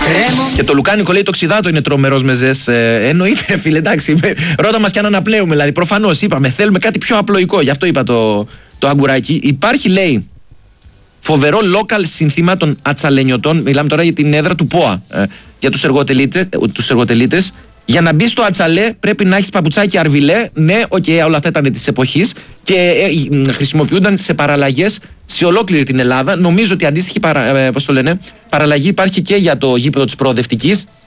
Και το λουκάνικο λέει το ξιδάτο είναι τρομερός με ζες. Εννοείται, φίλε, εντάξει. Ρώτα μας κι αν αναπλέουμε. Δηλαδή, προφανώς είπαμε, θέλουμε κάτι πιο απλοϊκό. Γι' αυτό είπα το αγκουράκι. Υπάρχει, λέει, φοβερό local σύνθημα των ατσαλενιωτών. Μιλάμε τώρα για την έδρα του ΠΟΑ. Για τους εργοτελίτες. Για να μπει στο ατσαλέ πρέπει να έχεις παπουτσάκι αρβιλέ. Ναι, όλα αυτά ήταν της εποχής και χρησιμοποιούνταν σε παραλλαγές σε ολόκληρη την Ελλάδα. Νομίζω ότι αντίστοιχη παραλλαγή υπάρχει και για το γήπεδο της Προοδευτικής.